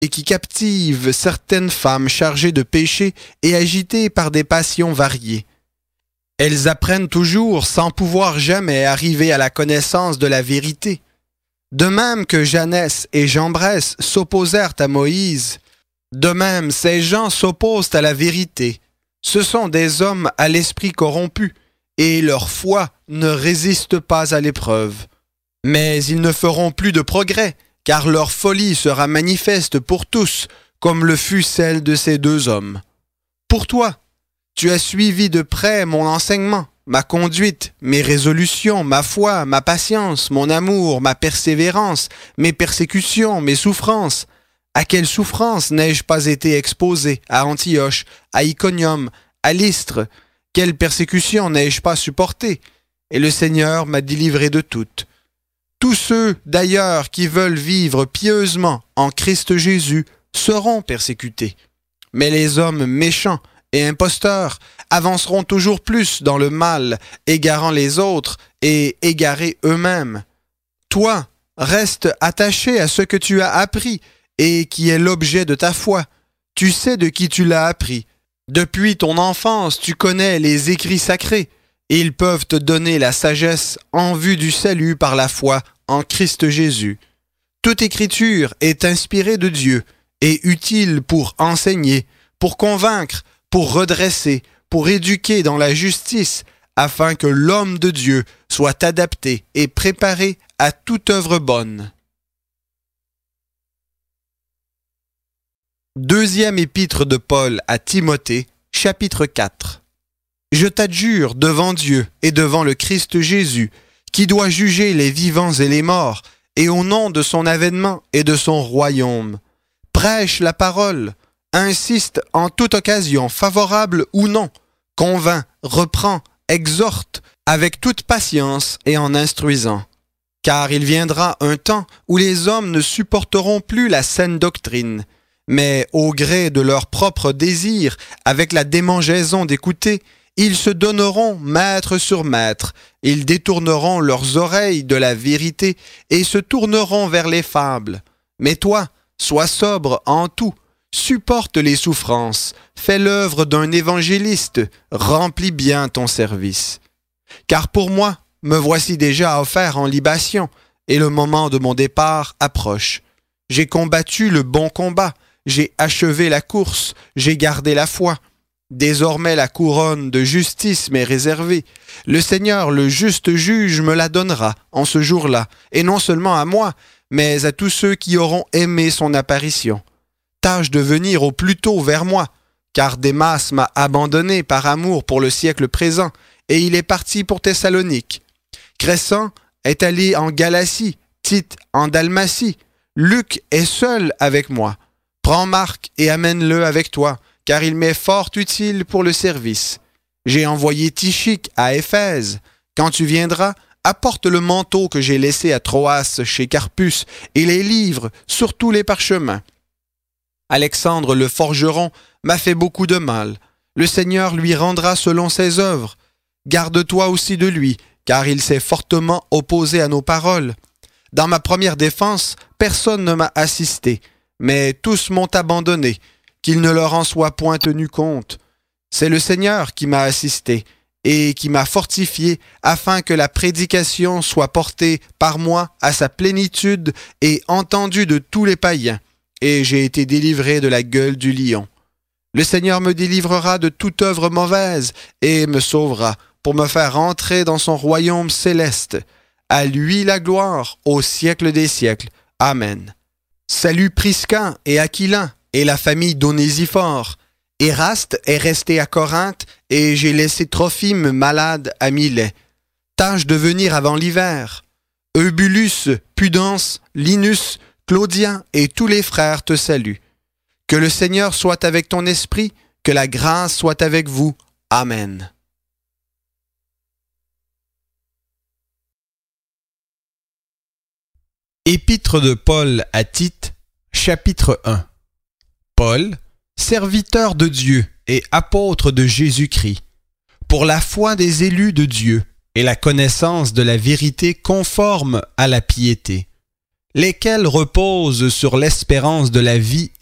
et qui captive certaines femmes chargées de péché et agitées par des passions variées. Elles apprennent toujours sans pouvoir jamais arriver à la connaissance de la vérité. De même que Janès et Jambres s'opposèrent à Moïse, de même ces gens s'opposent à la vérité. Ce sont des hommes à l'esprit corrompu, et leur foi ne résiste pas à l'épreuve. Mais ils ne feront plus de progrès, car leur folie sera manifeste pour tous, comme le fut celle de ces deux hommes. Pour toi, tu as suivi de près mon enseignement, ma conduite, mes résolutions, ma foi, ma patience, mon amour, ma persévérance, mes persécutions, mes souffrances. À quelles souffrances n'ai-je pas été exposé à Antioche, à Iconium, à Lystre? Quelles persécutions n'ai-je pas supportées? Et le Seigneur m'a délivré de toutes. Tous ceux, d'ailleurs, qui veulent vivre pieusement en Christ Jésus seront persécutés. Mais les hommes méchants et imposteurs avanceront toujours plus dans le mal, égarant les autres et égarés eux-mêmes. Toi, reste attaché à ce que tu as appris et qui est l'objet de ta foi. Tu sais de qui tu l'as appris. Depuis ton enfance, tu connais les écrits sacrés. Ils peuvent te donner la sagesse en vue du salut par la foi en Christ Jésus. Toute écriture est inspirée de Dieu et utile pour enseigner, pour convaincre, pour redresser, pour éduquer dans la justice, afin que l'homme de Dieu soit adapté et préparé à toute œuvre bonne. Deuxième épître de Paul à Timothée, chapitre 4. Je t'adjure devant Dieu et devant le Christ Jésus, qui doit juger les vivants et les morts, et au nom de son avènement et de son royaume. Prêche la parole, insiste en toute occasion, favorable ou non, convainc, reprend, exhorte, avec toute patience et en instruisant. Car il viendra un temps où les hommes ne supporteront plus la saine doctrine, mais au gré de leur propre désir, avec la démangeaison d'écouter, ils se donneront maître sur maître, ils détourneront leurs oreilles de la vérité et se tourneront vers les fables. Mais toi, sois sobre en tout, supporte les souffrances, fais l'œuvre d'un évangéliste, remplis bien ton service. Car pour moi, me voici déjà offert en libation, et le moment de mon départ approche. J'ai combattu le bon combat, j'ai achevé la course, j'ai gardé la foi. Désormais la couronne de justice m'est réservée. Le Seigneur, le juste juge, me la donnera en ce jour-là, et non seulement à moi, mais à tous ceux qui auront aimé son apparition. Tâche de venir au plus tôt vers moi, car Démas m'a abandonné par amour pour le siècle présent, et il est parti pour Thessalonique. Crescent est allé en Galatie, Tite en Dalmatie. Luc est seul avec moi. Prends Marc et amène-le avec toi, car il m'est fort utile pour le service. J'ai envoyé Tychique à Éphèse. Quand tu viendras, apporte le manteau que j'ai laissé à Troas chez Carpus et les livres, surtout les parchemins. Alexandre le forgeron m'a fait beaucoup de mal. Le Seigneur lui rendra selon ses œuvres. Garde-toi aussi de lui, car il s'est fortement opposé à nos paroles. Dans ma première défense, personne ne m'a assisté, mais tous m'ont abandonné, qu'il ne leur en soit point tenu compte. C'est le Seigneur qui m'a assisté et qui m'a fortifié afin que la prédication soit portée par moi à sa plénitude et entendue de tous les païens, et j'ai été délivré de la gueule du lion. Le Seigneur me délivrera de toute œuvre mauvaise et me sauvera pour me faire entrer dans son royaume céleste. À lui la gloire au siècle des siècles. Amen. Salut Prisca et Aquilin et la famille d'Onésiphore. Éraste est resté à Corinthe et j'ai laissé Trophime malade à Milet. Tâche de venir avant l'hiver. Eubulus, Pudence, Linus, Claudien et tous les frères te saluent. Que le Seigneur soit avec ton esprit, que la grâce soit avec vous. Amen. Épître de Paul à Tite, chapitre 1. Paul, serviteur de Dieu et apôtre de Jésus-Christ, pour la foi des élus de Dieu et la connaissance de la vérité conforme à la piété. lesquels reposent sur l'espérance de la vie